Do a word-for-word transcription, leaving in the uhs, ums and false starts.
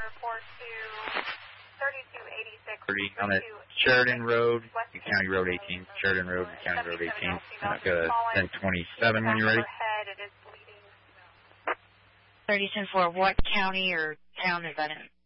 four two thirty-two eighty-six. On that Sheridan Road, County Road eighteen. Sheridan Road, County Road eighteen. Uh, go ten twenty-seven when you're ready. It is bleeding. thirty ten for what county or town is that in?